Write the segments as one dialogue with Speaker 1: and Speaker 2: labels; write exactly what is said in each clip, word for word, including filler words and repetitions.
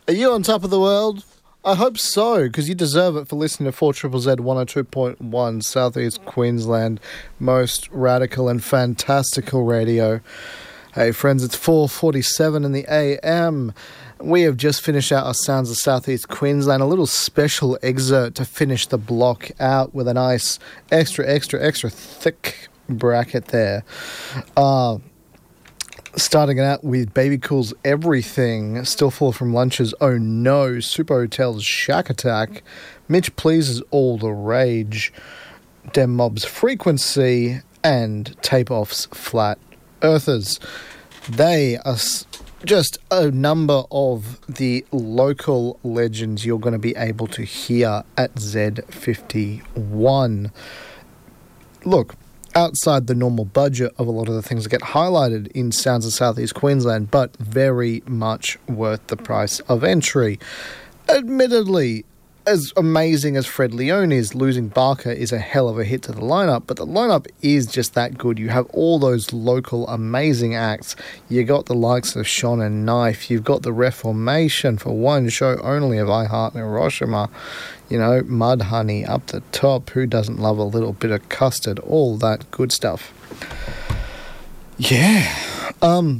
Speaker 1: Are you on top of the world? I hope so, because you deserve it for listening to four Z Z Z one oh two point one, Southeast Queensland, most radical and fantastical radio. Hey friends, it's four forty-seven in the A M. We have just finished out our Sounds of Southeast Queensland, a little special excerpt to finish the block out with a nice extra, extra, extra thick bracket there. Uh... Starting it out with Baby Cool's Everything, Still Full from Lunches, Oh No, Super Hotel's Shack Attack, Mitch Please's All the Rage, Dem Mob's Frequency, and Tape Off's Flat Earthers. They are just a number of the local legends you're going to be able to hear at Z fifty-one. Look, outside the normal budget of a lot of the things that get highlighted in Sounds of Southeast Queensland, but very much worth the price of entry. Admittedly, as amazing as Fred Leone is, losing Barker is a hell of a hit to the lineup, but the lineup is just that good. You have all those local amazing acts. You got the likes of Sean and Knife. You've got the Reformation for one show only of I Heart Hiroshima. You know, Mudhoney up the top. Who doesn't love a little bit of custard? All that good stuff. Yeah. Um...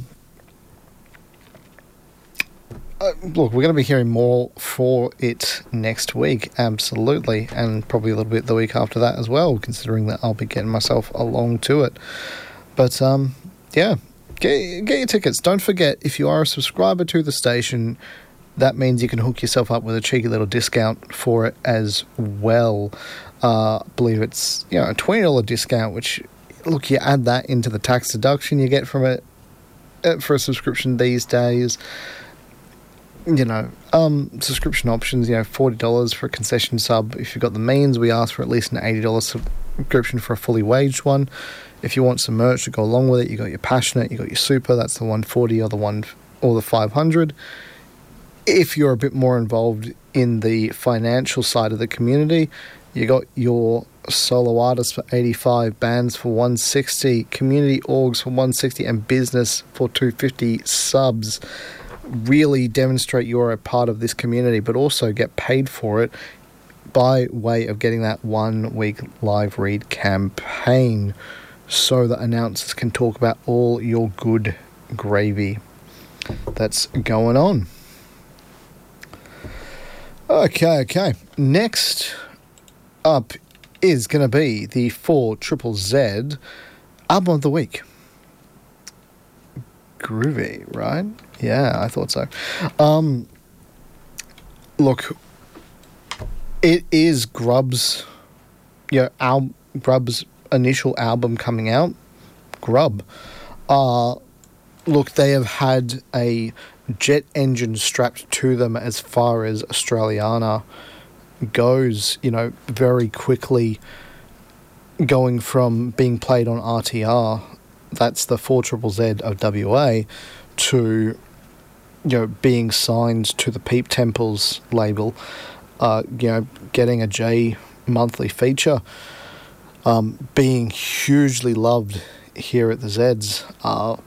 Speaker 1: Uh, look, we're going to be hearing more for it next week, absolutely, and probably a little bit the week after that as well, considering that I'll be getting myself along to it. But, um, yeah, get, get your tickets. Don't forget, if you are a subscriber to the station, that means you can hook yourself up with a cheeky little discount for it as well. Uh, I believe it's, you know, a twenty dollars discount, which, look, you add that into the tax deduction you get from it uh, for a subscription these days. You know, um, subscription options, you know, forty dollars for a concession sub. If you've got the means, we ask for at least an eighty dollars subscription for a fully waged one. If you want some merch to go along with it, you got your Passionate, you got your Super, that's the one forty or the one or the five hundred. If you're a bit more involved in the financial side of the community, you got your solo artists for eighty-five, bands for one sixty, community orgs for one sixty, and business for two fifty subs. Really demonstrate you're a part of this community, but also get paid for it by way of getting that one week live read campaign so that announcers can talk about all your good gravy that's going on. Okay, okay. Next up is going to be the four Z Z Z Album of the Week. Groovy, right? Yeah, I thought so. Um, look, it is Grub's, you know, al- Grub's initial album coming out. Grub. Uh, look, they have had a jet engine strapped to them as far as Australiana goes, you know, very quickly going from being played on R T R, that's the four Z Z Z of W A, to, you know, being signed to the Peep Temples label, uh, you know, getting a J monthly feature, um, being hugely loved here at the Zeds. Uh,